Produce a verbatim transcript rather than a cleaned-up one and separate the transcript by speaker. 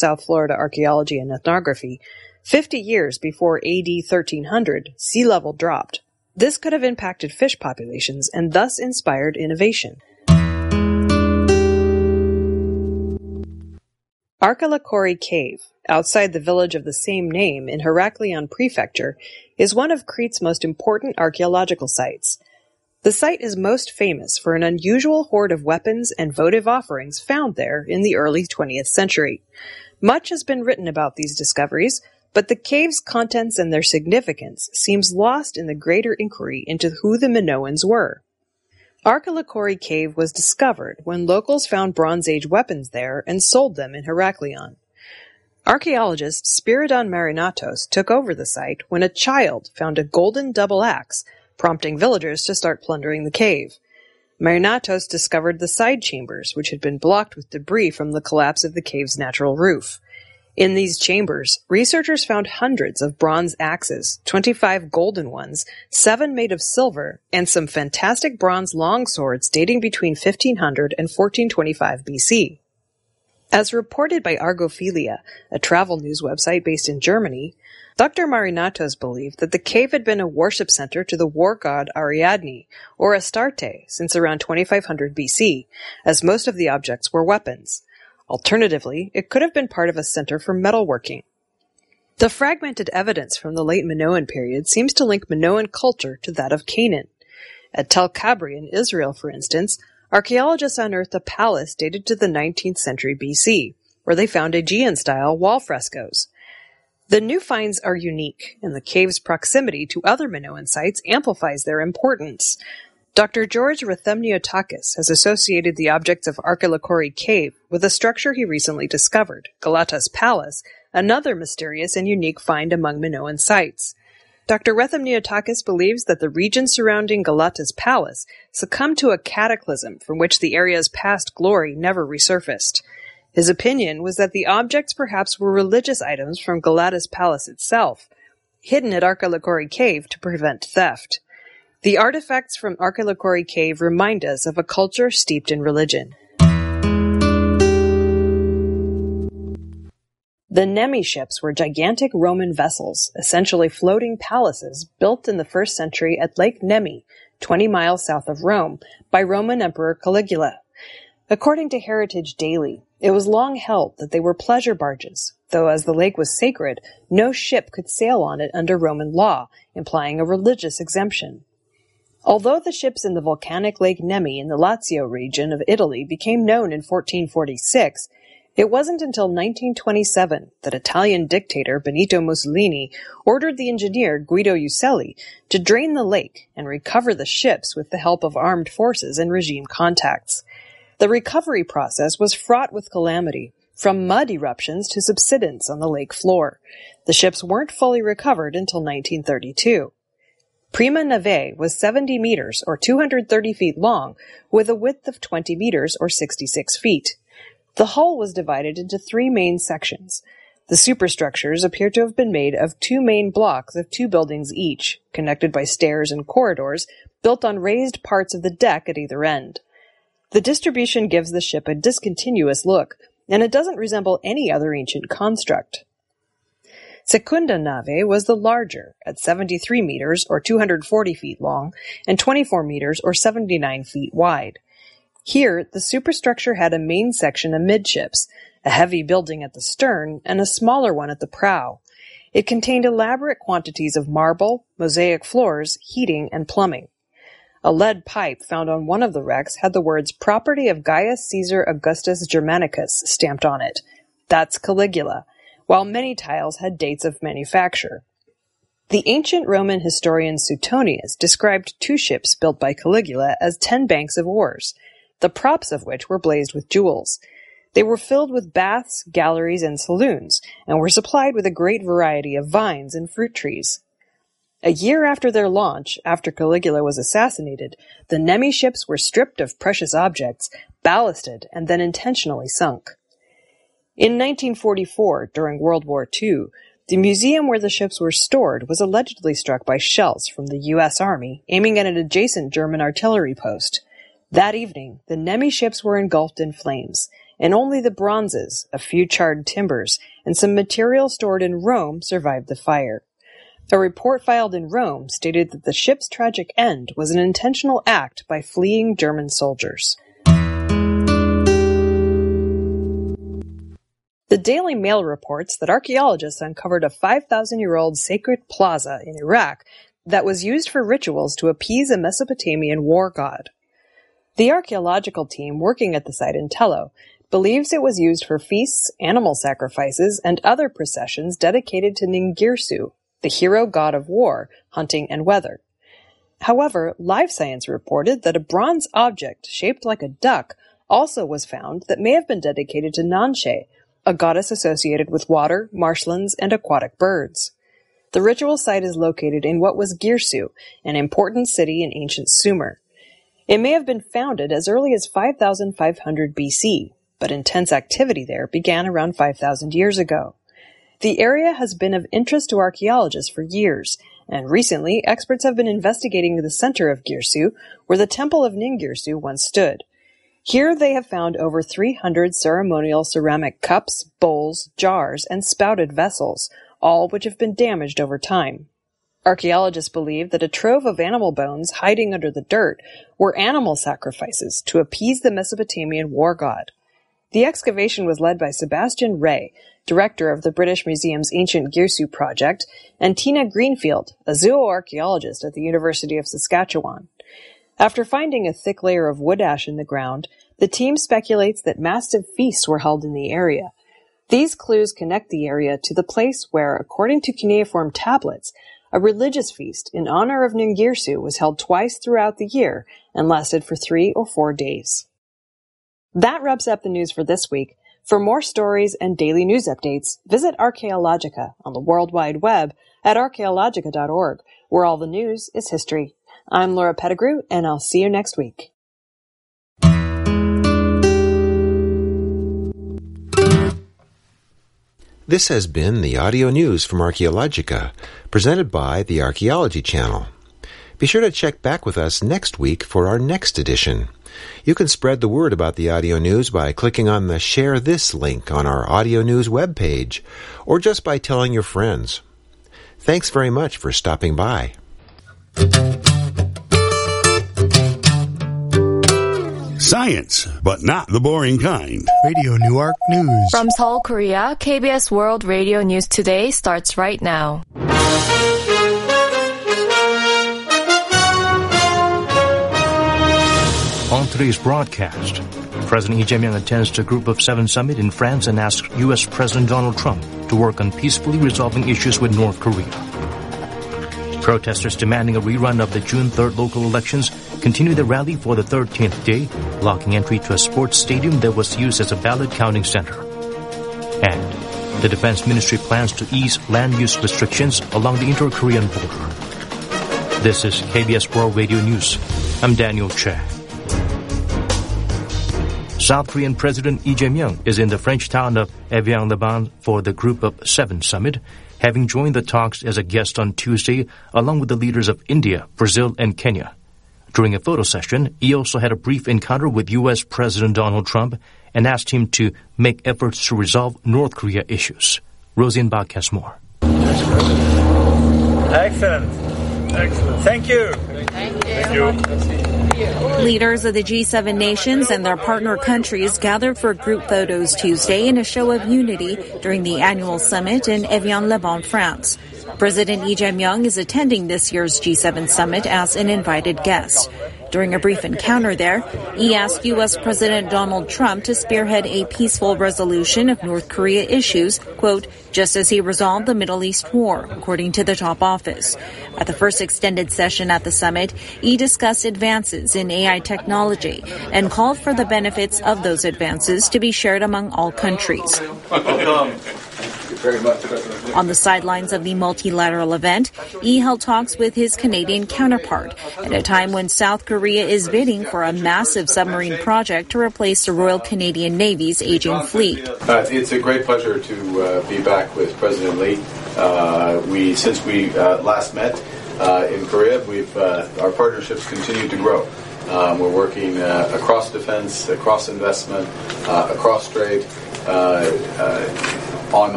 Speaker 1: South Florida Archaeology and Ethnography, fifty years before A D thirteen hundred, sea level dropped. This could have impacted fish populations and thus inspired innovation. Arkelekori Cave, outside the village of the same name in Heraklion Prefecture, is one of Crete's most important archaeological sites. The site is most famous for an unusual hoard of weapons and votive offerings found there in the early twentieth century. Much has been written about these discoveries, but the cave's contents and their significance seems lost in the greater inquiry into who the Minoans were. Arkelekori Cave was discovered when locals found Bronze Age weapons there and sold them in Heraklion. Archaeologist Spiridon Marinatos took over the site when a child found a golden double axe, prompting villagers to start plundering the cave. Marinatos discovered the side chambers, which had been blocked with debris from the collapse of the cave's natural roof. In these chambers, researchers found hundreds of bronze axes, twenty-five golden ones, seven made of silver, and some fantastic bronze longswords dating between fifteen hundred and fourteen twenty-five B C. As reported by Argophilia, a travel news website based in Germany, Doctor Marinatos believed that the cave had been a worship center to the war god Ariadne, or Astarte, since around twenty-five hundred B C, as most of the objects were weapons. Alternatively, it could have been part of a center for metalworking. The fragmented evidence from the late Minoan period seems to link Minoan culture to that of Canaan. At Tel Kabri in Israel, for instance, archaeologists unearthed a palace dated to the nineteenth century B C, where they found Aegean-style wall frescoes. The new finds are unique, and the cave's proximity to other Minoan sites amplifies their importance. Doctor George Rethemniotakis has associated the objects of Arkelekori Cave with a structure he recently discovered, Galata's Palace, another mysterious and unique find among Minoan sites. Doctor Rethemniotakis believes that the region surrounding Galata's Palace succumbed to a cataclysm from which the area's past glory never resurfaced. His opinion was that the objects perhaps were religious items from Galata's palace itself, hidden at Arkelekori Cave to prevent theft. The artifacts from Arkelekori Cave remind us of a culture steeped in religion. The Nemi ships were gigantic Roman vessels, essentially floating palaces built in the first century at Lake Nemi, twenty miles south of Rome, by Roman Emperor Caligula. According to Heritage Daily, it was long held that they were pleasure barges, though as the lake was sacred, no ship could sail on it under Roman law, implying a religious exemption. Although the ships in the volcanic Lake Nemi in the Lazio region of Italy became known in fourteen forty-six, it wasn't until nineteen twenty-seven that Italian dictator Benito Mussolini ordered the engineer Guido Uccelli to drain the lake and recover the ships with the help of armed forces and regime contacts. The recovery process was fraught with calamity, from mud eruptions to subsidence on the lake floor. The ships weren't fully recovered until nineteen thirty-two. Prima Nave was seventy meters, or two hundred thirty feet long, with a width of twenty meters, or sixty-six feet. The hull was divided into three main sections. The superstructures appear to have been made of two main blocks of two buildings each, connected by stairs and corridors, built on raised parts of the deck at either end. The distribution gives the ship a discontinuous look, and it doesn't resemble any other ancient construct. Secunda Nave was the larger, at seventy-three meters, or two hundred forty feet long, and twenty-four meters, or seventy-nine feet wide. Here, the superstructure had a main section amidships, a heavy building at the stern, and a smaller one at the prow. It contained elaborate quantities of marble, mosaic floors, heating, and plumbing. A lead pipe found on one of the wrecks had the words "Property of Gaius Caesar Augustus Germanicus" stamped on it. That's Caligula, while many tiles had dates of manufacture. The ancient Roman historian Suetonius described two ships built by Caligula as ten banks of oars, the props of which were blazed with jewels. They were filled with baths, galleries, and saloons, and were supplied with a great variety of vines and fruit trees. A year after their launch, after Caligula was assassinated, the Nemi ships were stripped of precious objects, ballasted, and then intentionally sunk. In nineteen forty-four, during World War Two, the museum where the ships were stored was allegedly struck by shells from the U S Army, aiming at an adjacent German artillery post. That evening, the Nemi ships were engulfed in flames, and only the bronzes, a few charred timbers, and some material stored in Rome survived the fire. A report filed in Rome stated that the ship's tragic end was an intentional act by fleeing German soldiers. The Daily Mail reports that archaeologists uncovered a five thousand year old sacred plaza in Iraq that was used for rituals to appease a Mesopotamian war god. The archaeological team working at the site in Tello believes it was used for feasts, animal sacrifices, and other processions dedicated to Ningirsu, the hero god of war, hunting, and weather. However, Live Science reported that a bronze object shaped like a duck also was found that may have been dedicated to Nanshe, a goddess associated with water, marshlands, and aquatic birds. The ritual site is located in what was Girsu, an important city in ancient Sumer. It may have been founded as early as five thousand five hundred B C, but intense activity there began around five thousand years ago. The area has been of interest to archaeologists for years, and recently experts have been investigating the center of Girsu, where the temple of Ningirsu once stood. Here they have found over three hundred ceremonial ceramic cups, bowls, jars, and spouted vessels, all which have been damaged over time. Archaeologists believe that a trove of animal bones hiding under the dirt were animal sacrifices to appease the Mesopotamian war god. The excavation was led by Sebastian Ray, director of the British Museum's Ancient Girsu Project, and Tina Greenfield, a zooarchaeologist at the University of Saskatchewan. After finding a thick layer of wood ash in the ground, the team speculates that massive feasts were held in the area. These clues connect the area to the place where, according to cuneiform tablets, a religious feast in honor of Ningirsu was held twice throughout the year and lasted for three or four days. That wraps up the news for this week. For more stories and daily news updates, visit Archaeologica on the World Wide Web at archaeologica dot org, where all the news is history. I'm Laura Pettigrew, and I'll see you next week.
Speaker 2: This has been the audio news from Archaeologica, presented by the Archaeology Channel. Be sure to check back with us next week for our next edition. You can spread the word about the audio news by clicking on the Share This link on our audio news webpage, or just by telling your friends. Thanks very much for stopping by.
Speaker 3: Science, but not the boring kind.
Speaker 4: Radio Newark News.
Speaker 5: From Seoul, Korea, K B S World Radio News Today starts right now.
Speaker 6: On today's broadcast, President Lee Jae-myung attends the Group of Seven summit in France and asks U S President Donald Trump to work on peacefully resolving issues with North Korea. Protesters demanding a rerun of the June third local elections continue the rally for the thirteenth day, blocking entry to a sports stadium that was used as a ballot counting center. And the Defense Ministry plans to ease land use restrictions along the inter-Korean border. This is K B S World Radio News. I'm Daniel Che. South Korean President Lee Jae-myung is in the French town of Evian-le-Bain for the Group of Seven summit, having joined the talks as a guest on Tuesday along with the leaders of India, Brazil, and Kenya. During a photo session, he also had a brief encounter with U S President Donald Trump and asked him to make efforts to resolve North Korea issues. Rosine Bach has more.
Speaker 7: Excellent. Excellent. Thank you. Thank you. Thank you.
Speaker 8: Leaders of the G seven nations and their partner countries gathered for group photos Tuesday in a show of unity during the annual summit in Evian-le-Bain, France. President Lee Jae-myung is attending this year's G seven summit as an invited guest. During a brief encounter there, he asked U S President Donald Trump to spearhead a peaceful resolution of North Korea issues, quote, just as he resolved the Middle East war, according to the top office. At the first extended session at the summit, he discussed advances in A I technology and called for the benefits of those advances to be shared among all countries. On the sidelines of the multilateral event, he held talks with his Canadian counterpart at a time when South Korea is bidding for a massive submarine project to replace the Royal Canadian Navy's aging fleet.
Speaker 9: Uh, it's a great pleasure to uh, be back with President Lee. Uh, we, since we uh, last met uh, in Korea, we've uh, our partnerships continue to grow. Um, we're working uh, across defense, across investment, uh, across trade, uh, uh, on